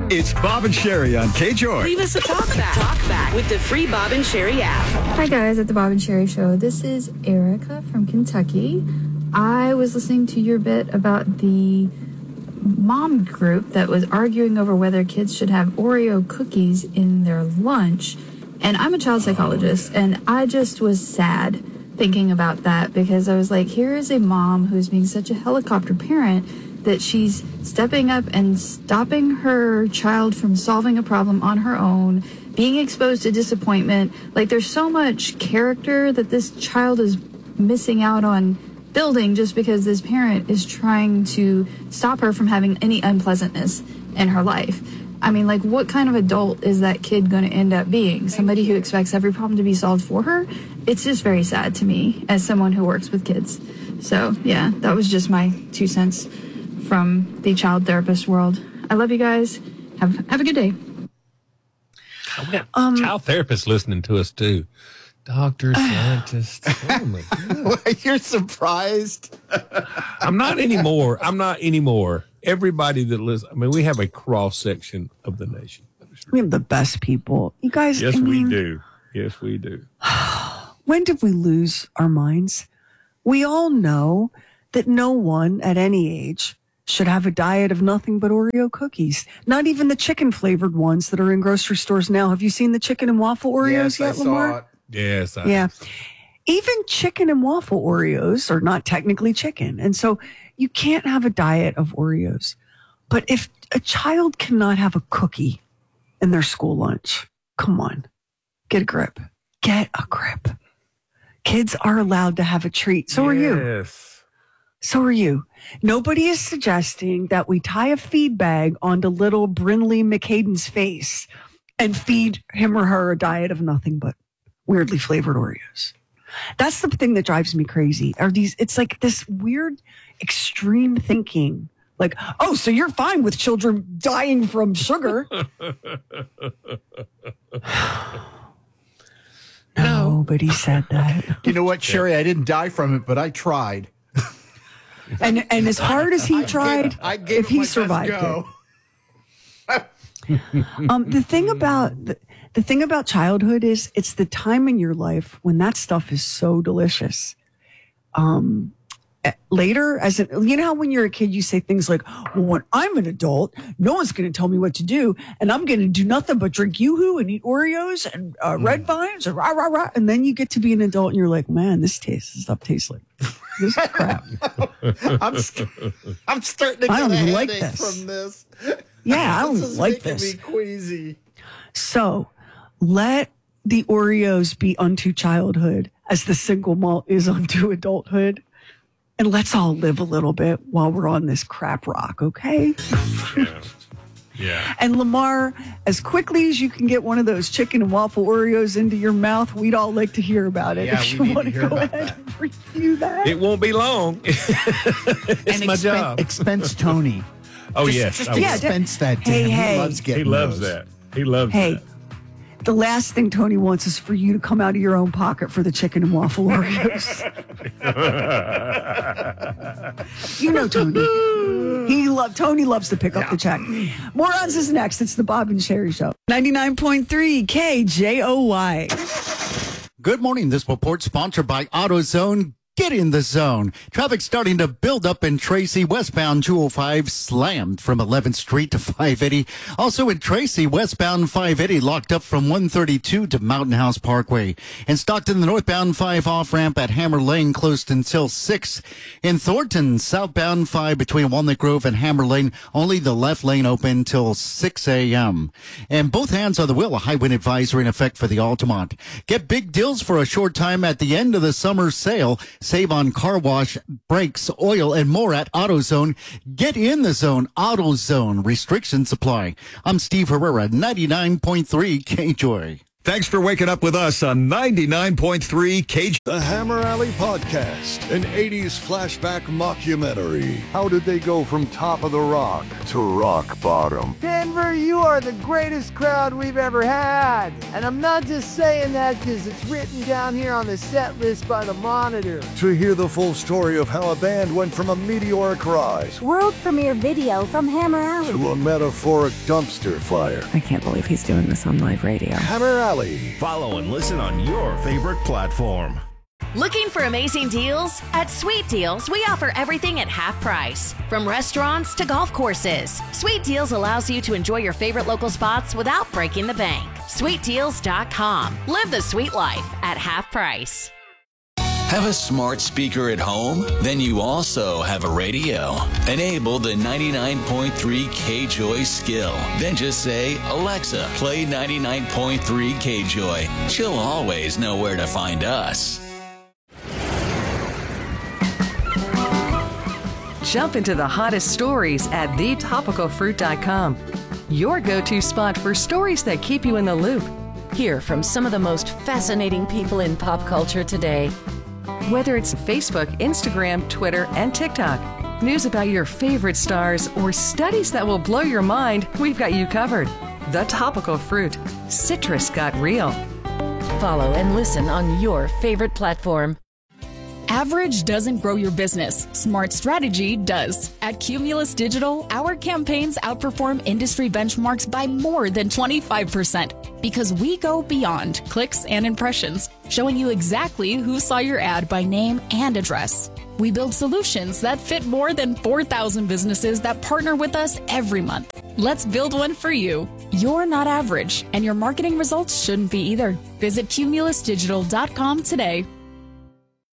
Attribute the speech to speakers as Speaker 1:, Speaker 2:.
Speaker 1: It's Bob and Sherry on KJOY.
Speaker 2: Leave us a talk back with the free Bob and Sherry app.
Speaker 3: Hi guys at the Bob and Sherry Show. This is Erica from Kentucky. I was listening to your bit about the mom group that was arguing over whether kids should have Oreo cookies in their lunch. And I'm a child psychologist, and I just was sad thinking about that because I was like, here is a mom who's being such a helicopter parent that she's stepping up and stopping her child from solving a problem on her own, being exposed to disappointment. Like, there's so much character that this child is missing out on building just because this parent is trying to stop her from having any unpleasantness in her life. I mean, like, what kind of adult is that kid going to end up being? Somebody who expects every problem to be solved for her? It's just very sad to me as someone who works with kids. So, yeah, that was just my 2 cents from the child therapist world. I love you guys. Have a good day.
Speaker 4: We got child therapists listening to us too. Doctors, scientists. Oh my God.
Speaker 5: You're surprised?
Speaker 4: I'm not anymore. Everybody that listens, I mean, we have a cross section of the nation.
Speaker 6: We have the best people. You guys,
Speaker 4: Yes, we do. Yes, we do.
Speaker 6: When did we lose our minds? We all know that no one at any age should have a diet of nothing but Oreo cookies. Not even the chicken flavored ones that are in grocery stores now. Have you seen the chicken and waffle Oreos yet, Lamar?
Speaker 5: Saw it.
Speaker 4: Yes.
Speaker 6: Yeah. Even chicken and waffle Oreos are not technically chicken. And so you can't have a diet of Oreos. But if a child cannot have a cookie in their school lunch, come on, get a grip. Get a grip. Kids are allowed to have a treat. So are you.
Speaker 4: Yes.
Speaker 6: So are you. Nobody is suggesting that we tie a feed bag onto little Brinley McHaden's face and feed him or her a diet of nothing but weirdly flavored Oreos. That's the thing that drives me crazy. It's like this weird extreme thinking. Like, oh, so you're fine with children dying from sugar. Nobody said that.
Speaker 5: You know what, Sherry? I didn't die from it, but I tried.
Speaker 6: And as hard as he tried, if he survived it. The thing about childhood is it's the time in your life when that stuff is so delicious. Later, you know how when you're a kid, you say things like, well, when I'm an adult, no one's going to tell me what to do. And I'm going to do nothing but drink Yoo-Hoo and eat Oreos and Red Vines and rah, rah, rah. And then you get to be an adult and you're like, man, this stuff tastes like this is crap.
Speaker 5: I'm starting to get
Speaker 6: I don't even
Speaker 5: a
Speaker 6: like
Speaker 5: headache
Speaker 6: this.
Speaker 5: from this.
Speaker 6: Yeah, I don't
Speaker 5: This is
Speaker 6: like
Speaker 5: making
Speaker 6: this.
Speaker 5: me queasy.
Speaker 6: So let the Oreos be unto childhood as the single malt is unto adulthood. And let's all live a little bit while we're on this crap rock, okay?
Speaker 4: Yeah.
Speaker 6: And Lamar, as quickly as you can get one of those chicken and waffle Oreos into your mouth, we'd all like to hear about it.
Speaker 5: Yeah,
Speaker 6: if
Speaker 5: we
Speaker 6: you
Speaker 5: need
Speaker 6: want
Speaker 5: to
Speaker 6: to
Speaker 5: hear
Speaker 6: go
Speaker 5: about
Speaker 6: ahead
Speaker 5: that.
Speaker 6: and review that.
Speaker 4: It won't be long. It's my job.
Speaker 5: Expense Tony.
Speaker 4: Oh, yes.
Speaker 5: Just
Speaker 4: I will.
Speaker 5: expense that to him.
Speaker 6: Hey.
Speaker 5: He loves getting
Speaker 4: He loves
Speaker 5: those.
Speaker 4: that. He loves
Speaker 6: Hey,
Speaker 4: that.
Speaker 6: the last thing Tony wants is for you to come out of your own pocket for the chicken and waffle Oreos. You know Tony. Tony loves to pick up the check. Morons is next. It's the Bob and Sherry Show. 99.3 KJOY.
Speaker 7: Good morning. This report sponsored by AutoZone. Get in the zone. Traffic starting to build up in Tracy, westbound 205 slammed from 11th Street to 580. Also in Tracy, westbound 580 locked up from 132 to Mountain House Parkway. In Stockton, the northbound 5 off-ramp at Hammer Lane closed until 6. In Thornton, southbound 5 between Walnut Grove and Hammer Lane, only the left lane open till 6 a.m. And both hands on the wheel, a high wind advisory in effect for the Altamont. Get big deals for a short time at the end of the summer sale. Save on car wash, brakes, oil, and more at AutoZone. Get in the zone. AutoZone. Restrictions apply. I'm Steve Herrera, 99.3 KJOY.
Speaker 1: Thanks for waking up with us on 99.3 KJ.
Speaker 8: The Hammer Alley Podcast, an 80s flashback mockumentary. How did they go from top of the rock to rock bottom?
Speaker 9: Denver, you are the greatest crowd we've ever had. And I'm not just saying that because it's written down here on the set list by the Monitor.
Speaker 8: To hear the full story of how a band went from a meteoric rise
Speaker 10: world premiere video from Hammer Alley
Speaker 8: to a metaphoric dumpster fire.
Speaker 11: I can't believe he's doing this on live radio.
Speaker 8: Hammer Alley.
Speaker 12: Follow and listen on your favorite platform.
Speaker 2: Looking for amazing deals? At Sweet Deals, we offer everything at half price. From restaurants to golf courses, Sweet Deals allows you to enjoy your favorite local spots without breaking the bank. SweetDeals.com. Live the sweet life at half price.
Speaker 13: Have a smart speaker at home? Then you also have a radio. Enable the 99.3 KJOY skill. Then just say, Alexa, play 99.3 KJOY. She'll always know where to find us.
Speaker 11: Jump into the hottest stories at thetopicalfruit.com. Your go-to spot for stories that keep you in the loop.
Speaker 14: Hear from some of the most fascinating people in pop culture today.
Speaker 11: Whether it's Facebook, Instagram, Twitter, and TikTok, news about your favorite stars, or studies that will blow your mind, we've got you covered. The Topical Fruit. Citrus got real.
Speaker 14: Follow and listen on your favorite platform.
Speaker 15: Average doesn't grow your business. Smart strategy does. At Cumulus Digital, our campaigns outperform industry benchmarks by more than 25% because we go beyond clicks and impressions, showing you exactly who saw your ad by name and address. We build solutions that fit more than 4,000 businesses that partner with us every month. Let's build one for you. You're not average, and your marketing results shouldn't be either. Visit cumulusdigital.com today.